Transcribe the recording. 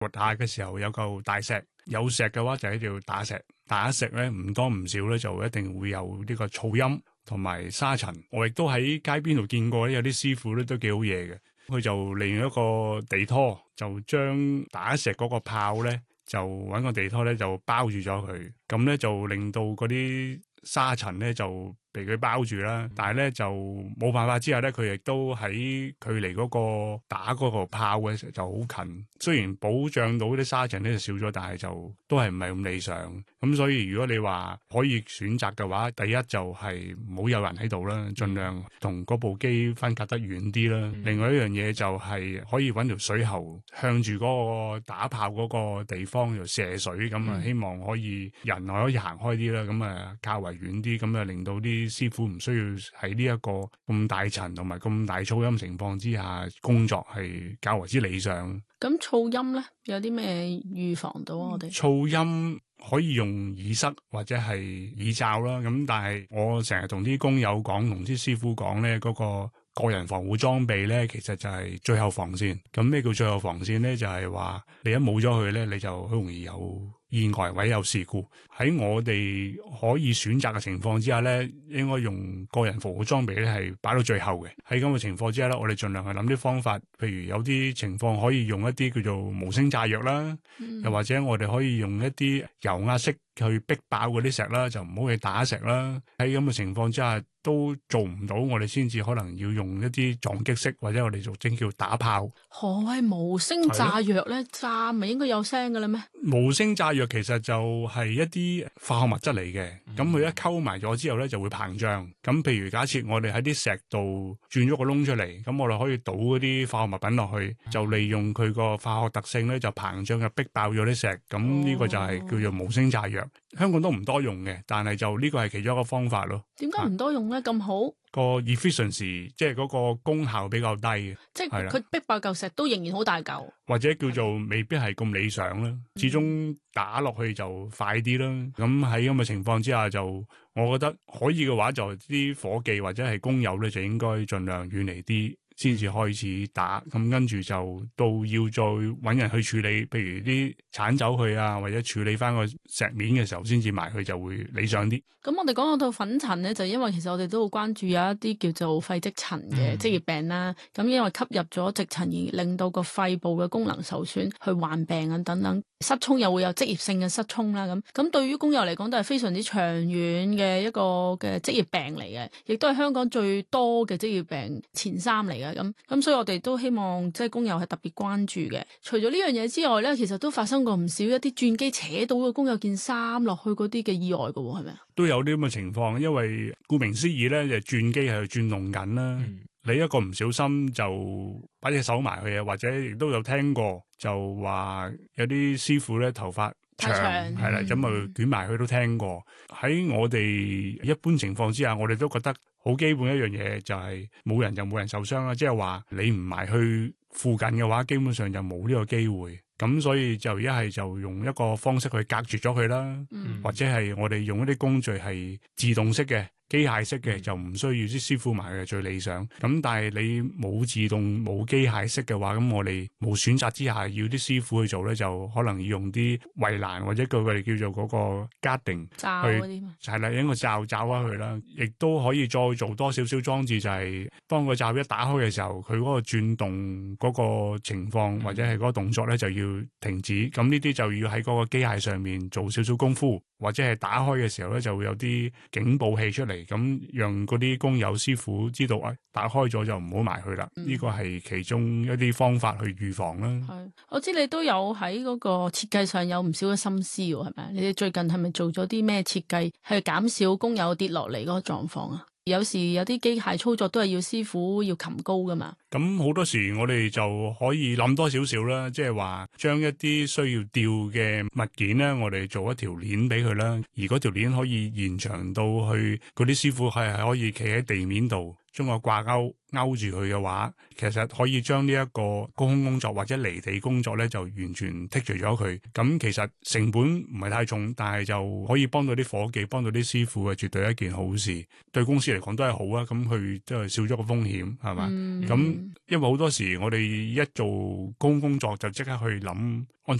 掘下嘅時候有嚿大石，有石嘅話就喺度打石，打石咧唔多唔少咧就一定會有呢個噪音同埋沙塵。我亦都喺街邊度見過咧，有啲師傅咧都幾好嘢嘅，佢就利用一個地拖，就將打石嗰個炮咧就揾個地拖咧就包住咗佢，咁咧就令到嗰啲沙塵咧就被佢包住啦，但係咧就冇辦法之下咧，佢亦都喺距離嗰個打嗰個炮嘅時候就好近。雖然保障到啲沙塵咧就少咗，但係就都係唔係咁理想。咁所以如果你話可以選擇嘅話，第一就係唔好有人喺度啦，盡量同嗰部機分隔得遠啲啦。另外一樣嘢就係可以揾條水喉向住嗰個打炮嗰個地方就射水，咁啊希望可以人可以行開啲啦，咁啊較為遠啲，咁啊令到啲師傅唔需要喺呢一個咁大塵同埋咁大噪音情況之下工作，係較為之理想。 咁噪音咧有啲咩預防到我哋？ 噪音可以用耳塞或者係耳罩啦，咁但係我成日同啲工友講，同啲師傅講咧，嗰個人防護裝備咧，其實就係最後防線。咁咩叫最後防線咧？就係話你一冇咗佢咧，你就好容易有意外或者有事故。喺我哋可以選擇嘅情況之下咧，應該用個人防護裝備咧係擺到最後嘅。喺咁嘅情況之下咧，我哋盡量去諗啲方法，譬如有啲情況可以用一啲叫做無聲炸藥啦，又或者我哋可以用一啲油壓式去逼爆嗰啲石啦，就唔好去打石啦。喺咁嘅情況之下都做唔到，我哋先至可能要用一啲撞擊式或者我哋俗稱叫打炮。 何謂無聲炸藥咧？炸咪應該有聲嘅啦咩？ 無聲炸藥其實就係一啲化學物質嚟嘅，咁佢一溝埋咗之後咧就會膨脹。咁譬如假設我哋喺啲石度鑽咗個窿出嚟，咁我哋可以倒嗰啲化學物品落去，就利用佢個化學特性咧就膨脹，就逼爆咗啲石。咁呢個就係叫做無聲炸藥。香港都唔多用嘅，但係就呢個係其中一個方法咯。 點解唔多用咧？咁好個 efficiency 即係嗰個功效比較低嘅， 即係佢逼爆嚿石都仍然好大嚿， 或者叫做未必係咁理想啦。始終打落去就快啲啦。咁喺咁嘅情況之下，就我覺得可以嘅話，就啲伙計或者係工友咧，就應該盡量遠離啲，先至開始打。咁跟住就到要再揾人去處理，譬如啲鏟走佢啊，或者處理翻個石面嘅時候，先至埋去就會理想啲。 咁我哋講到粉塵咧，就因為其實我哋都好關注有一啲叫做肺積塵嘅職業病啦。咁因為吸入咗積塵而令到個肺部嘅功能受損，去患病啊等等，失聰又會有職業性嘅失聰啦。咁對於工友嚟講都係非常之長遠嘅一個嘅職業病嚟嘅，亦都係香港最多嘅職業病前3嚟嘅。咁所以我哋都希望即係工友係特別關注嘅。除咗呢樣嘢之外咧，其實都發生過唔少一啲鑽機扯到個工友件衫落去嗰啲嘅意外㗎喎，係咪啊？ 都有啲咁嘅情況，因為顧名思義咧，就鑽機係轉動緊啦。你一個唔小心就擺隻手埋去啊，或者亦都有聽過就話有啲師傅咧頭髮長係啦，咁啊捲埋去都聽過。喺我哋一般情況之下，我哋都覺得好基本一樣嘢就係冇人就冇人受傷啦。即係話你唔埋去附近嘅話，基本上就冇呢個機會。咁所以就一係就用一個方式去隔絕咗佢啦，或者係我哋用一啲工序係自動式嘅、機械式嘅，就唔需要啲師傅埋嘅最理想。咁但係你冇自動冇機械式嘅話，咁我哋冇選擇之下要啲師傅去做咧，就可能要用啲圍欄或者佢哋叫做嗰個 guarding 罩嗰啲嘛， 係啦，用個罩罩翻佢啦。亦都可以再做多少少裝置，就係當個罩一打開嘅時候，佢嗰個轉動嗰個情況或者係嗰個動作咧就要停止。咁呢啲就要喺嗰個機械上面做少少功夫，或者係打開嘅時候咧就會有啲警報器出嚟，咁讓嗰啲工友師傅知道啊，打開咗就唔好埋去啦。呢個係其中一啲方法去預防啦。 係，我知你都有喺嗰個設計上有唔少嘅心思喎，係咪？你哋最近係咪做咗啲咩設計去減少工友跌落嚟嗰個狀況啊？有時有啲機械操作都係要師傅要擒高噶嘛。 咁好多時我哋就可以諗多少少啦，即係話將一啲需要吊嘅物件咧，我哋做一條鏈俾佢啦。而嗰條鏈可以延長到去嗰啲師傅係可以企喺地面度， 將個掛勾住佢嘅話，其實可以將呢一個高空工作或者離地工作咧就完全剔除咗佢。咁其實成本唔係太重，但係就可以幫到啲伙計，幫到啲師傅嘅，絕對係一件好事。對公司嚟講都係好啊。咁佢即係少咗個風險，係嘛？咁因為好多時我哋一做高空工作就即刻去諗安全